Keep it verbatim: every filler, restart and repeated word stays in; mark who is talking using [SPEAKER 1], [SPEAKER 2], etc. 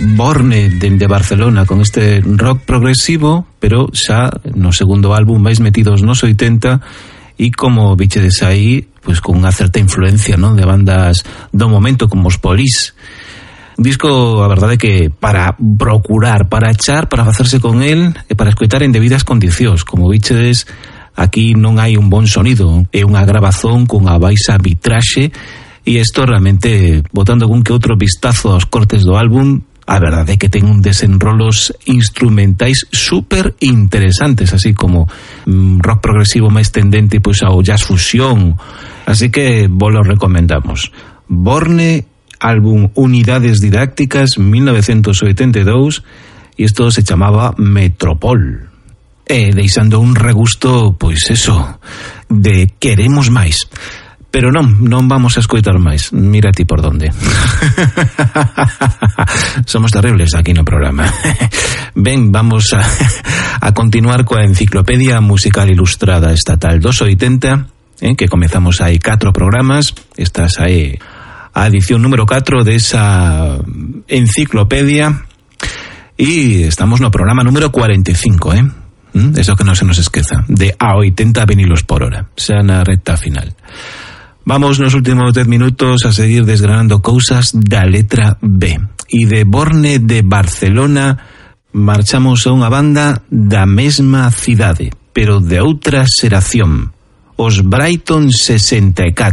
[SPEAKER 1] Borne dende Barcelona con este rock progresivo, pero xa no segundo álbum máis metidos nos oitenta e como bichedes aí, pois con unha certa influencia, non, de bandas do momento como os Police. Un disco, a verdade, que para procurar, para echar, para facerse con el e para escoitar en debidas condicións. Como bichedes, aquí non hai un bon sonido, é unha grabazón con a baixa vitraxe e isto realmente, botando algún que outro vistazo aos cortes do álbum, a verdade é que ten un desenrolos instrumentais super interesantes, así como mm, rock progresivo máis tendente pois ao jazz fusión. Así que vos lo recomendamos. Borne, álbum Unidades Didácticas, mil novecientos oitenta e dous, e isto se chamaba Metropol. E deixando un regusto, pois eso, de queremos máis. Pero non, non vamos a escoitar máis. Mira ti por donde. Somos terribles aquí no programa. Ben, vamos a, a continuar coa Enciclopedia Musical Ilustrada Estatal dos oitenta, eh, que comezamos aí catro programas. Esta é a edición número catro desa enciclopedia e estamos no programa número cuarenta e cinco, eh? ¿Mm? Eso que non se nos esqueza, de a oitenta vinilos por hora, xa na recta final. Vamos nos últimos dez minutos a seguir desgranando cousas da letra B. E de Borne de Barcelona marchamos a unha banda da mesma cidade, pero de outra xeración, os Brighton sesenta e catro.